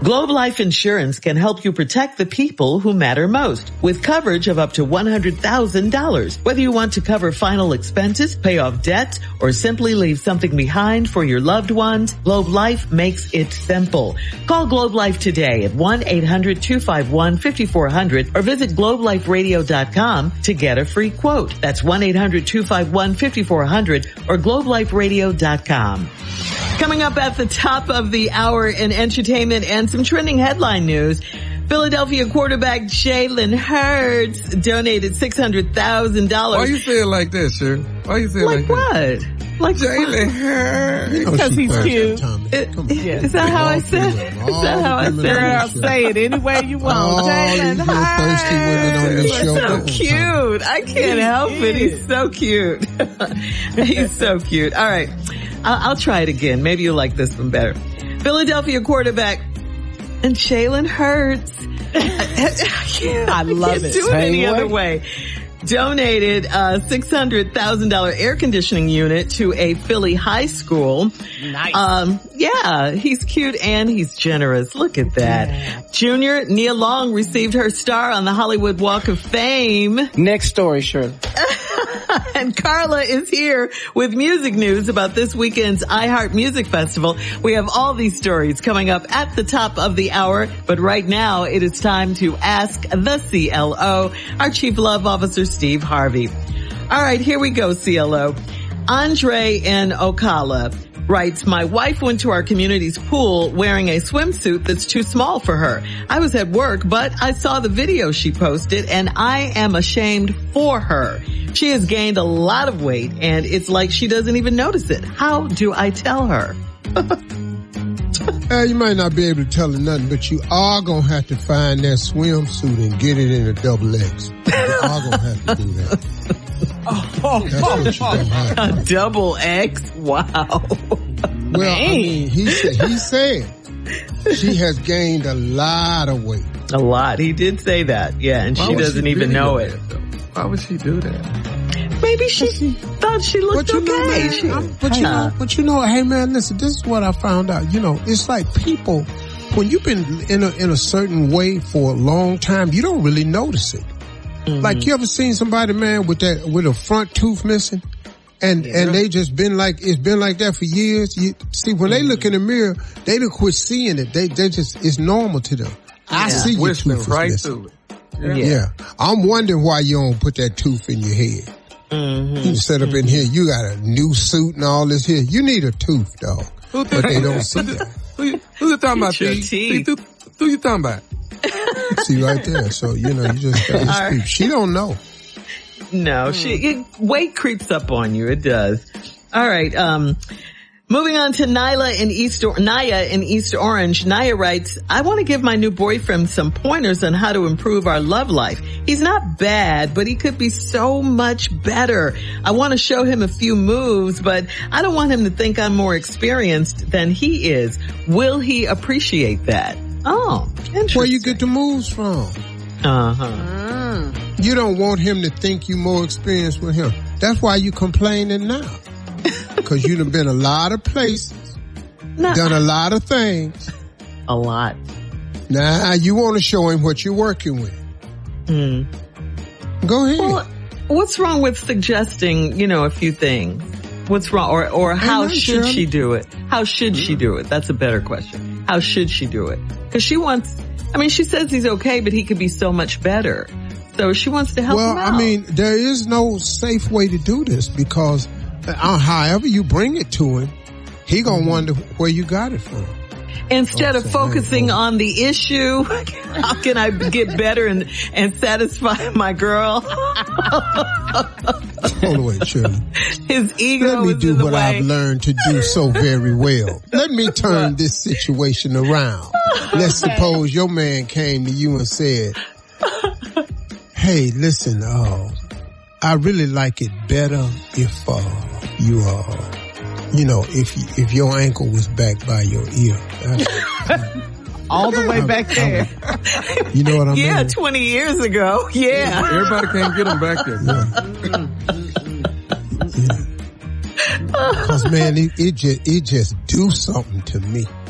Globe Life Insurance can help you protect the people who matter most with coverage of up to $100,000. Whether you want to cover final expenses, pay off debt, or simply leave something behind for your loved ones, Globe Life makes it simple. Call Globe Life today at 1-800-251-5400 or visit globeliferadio.com to get a free quote. That's 1-800-251-5400 or globeliferadio.com. Coming up at the top of the hour in entertainment and some trending headline news, Philadelphia quarterback Jalen Hurts donated $600,000. Why you say it like that, sir? Why you say it like what? That? Like Jalen Hurts. Because he's cute. Is that how I said it? Is that how I said it? Girl, say it any way you want. Jalen Hurts. Thirsty women on this show. So cute. I can't help it. He's so cute. He's so cute. All right. I'll try it again. Maybe you'll like this one better. Philadelphia quarterback and Jalen Hurts. I love it. Do it any other way. Donated a $600,000 air conditioning unit to a Philly high school. Nice. Yeah, he's cute and he's generous. Look at that. Yeah. Junior Nia Long received her star on the Hollywood Walk of Fame. Next story, Shirley. And Carla is here with music news about this weekend's iHeart Music Festival. We have all these stories coming up at the top of the hour, but right now it is time to ask the CLO, our Chief Love Officer, Steve Harvey. All right, here we go, CLO. Andre in Ocala writes, my wife went to our community's pool wearing a swimsuit that's too small for her. I was at work, but I saw the video she posted and I am ashamed for her. She has gained a lot of weight and it's like she doesn't even notice it. How do I tell her? You might not be able to tell her nothing, but you are going to have to find that swimsuit and get it in a XXL. You are going to have to do that. That's what you're going to have to do. A XX? Wow. Well, I mean, he said she has gained a lot of weight. A lot. He did say that. Yeah, and she doesn't even know it. Why would she do that? Maybe she thought she looked okay. But you know, hey man, listen, this is what I found out. You know, it's like people, when you've been in a certain way for a long time, you don't really notice it. Mm-hmm. Like, you ever seen somebody, man, with a front tooth missing? And they just been like, it's been like that for years. You see, when they look in the mirror, they don't quit seeing it. They just, it's normal to them. I see your tooth right missing. Through it. Yeah. I'm wondering why you don't put that tooth in your head. Mm-hmm. You set up in here, you got a new suit and all this here. You need a tooth, dog. But they don't see that. Who you talking about, T? Who you talking about? See right there. So, you know, you just got to speak. She don't know. No, weight creeps up on you. It does. All right. Moving on to Naya in East Orange. Naya writes, I want to give my new boyfriend some pointers on how to improve our love life. He's not bad, but he could be so much better. I want to show him a few moves, but I don't want him to think I'm more experienced than he is. Will he appreciate that? Oh, interesting. Where you get the moves from? Uh-huh. You don't want him to think you more experienced with him. That's why you complaining now. Because you done been a lot of places, done a lot of things. A lot. Now you want to show him what you're working with. Go ahead. Well, what's wrong with suggesting, a few things? What's wrong? Or how should she do it? How should she do it? That's a better question. How should she do it? Because she says he's okay, but he could be so much better. So she wants to help him out. Well, there is no safe way to do this because however you bring it to him, he gonna wonder where you got it from. Instead of focusing on the issue, how can I get better and satisfy my girl? Hold away, Shirley. His ego Let me do what I've learned to do so very well. Let me turn this situation around. Let's suppose your man came to you and said, hey, listen, I really like it better if if your ankle was back by your ear. All the way back there. You know what I mean? Yeah, 20 years ago. Yeah. Everybody can't get them back there. Because, man, it just do something to me.